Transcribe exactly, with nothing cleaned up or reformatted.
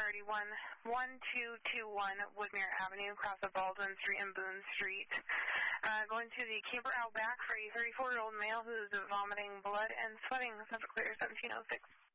priority one one two two one Woodmere Avenue, across of Baldwin Street and Boone Street. Uh, going to the camper out back for a thirty-four-year-old male who's vomiting blood and sweating. Subject clear seventeen oh six.